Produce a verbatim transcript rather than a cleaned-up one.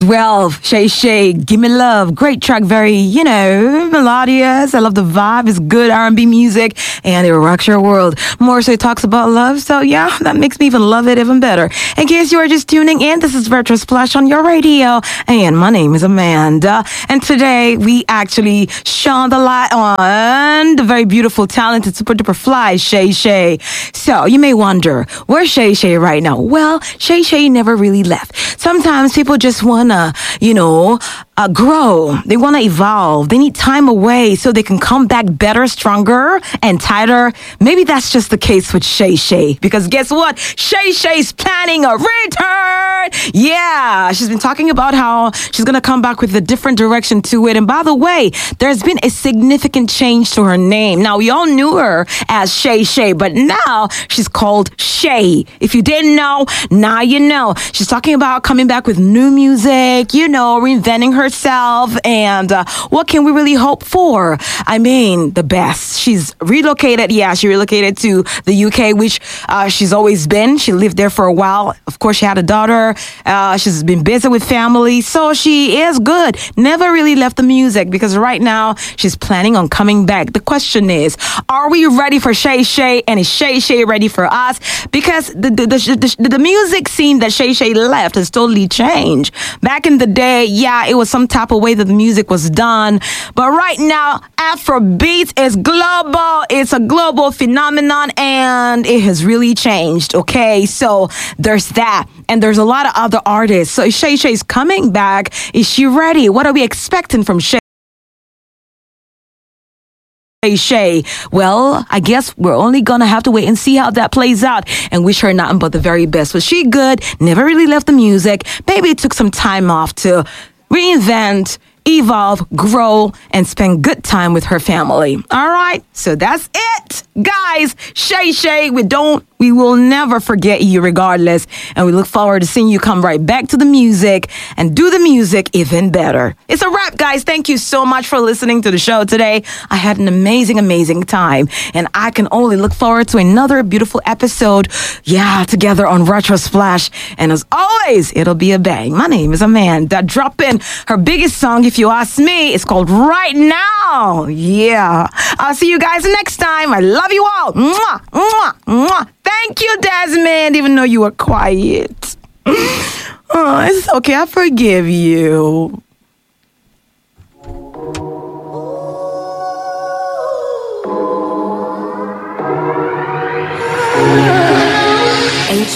Well, Shay Shay, Give Me Love. Great track, very, you know, melodious. I love the vibe. It's good R and B music, and it rocks your world. Morrissey talks about love, so yeah, that makes me even love it even better. In case you are just tuning in, this is Retro Splash on your radio, and my name is Amanda. And today, we actually shone the light on the very beautiful, talented, super duper fly Shay Shay. So, you may wonder, where's Shay Shay right now? Well, Shay Shay never really left. Sometimes people just want to you know, uh, grow. They want to evolve. They need time away so they can come back better, stronger, and tighter. Maybe that's just the case with Shay Shay. Because guess what? Shay Shay's planning a return. Yeah, she's been talking about how she's going to come back with a different direction to it. And by the way, there's been a significant change to her name. Now, we all knew her as Shay Shay, but now she's called Shay. If you didn't know, now you know. She's talking about coming back with new music, you know, reinventing herself, and uh, what can we really hope for? I mean, the best. She's relocated. Yeah, she relocated to the U K, which uh, she's always been. She lived there for a while. Of course, she had a daughter. Uh, she's been busy with family, so she is good. Never really left the music because right now she's planning on coming back. The question is, are we ready for Shay Shay, and is Shay Shay ready for us? Because the the, the, the, the music scene that Shay Shay left has totally changed. Back in the day, yeah, it was some type of way that the music was done. But right now, Afrobeat is global. It's a global phenomenon, and it has really changed, okay? So there's that. And there's a lot of other artists. So Shay Shay's coming back. Is she ready? What are we expecting from Shay Shay? Well, I guess we're only gonna have to wait and see how that plays out and wish her nothing but the very best. Was she good? Never really left the music. Maybe it took some time off to reinvent, evolve, grow, and spend good time with her family. All right, so that's it, guys. Shay Shay, we don't We will never forget you regardless. And we look forward to seeing you come right back to the music and do the music even better. It's a wrap, guys. Thank you so much for listening to the show today. I had an amazing, amazing time. And I can only look forward to another beautiful episode. Yeah, together on Retro Splash. And as always, it'll be a bang. My name is Amanda. Drop in her biggest song, if you ask me. It's called Right Now. Yeah. I'll see you guys next time. I love you all. Mwah, mwah, mwah. Thank you, Desmond, even though you were quiet. Oh, it's okay. I forgive you.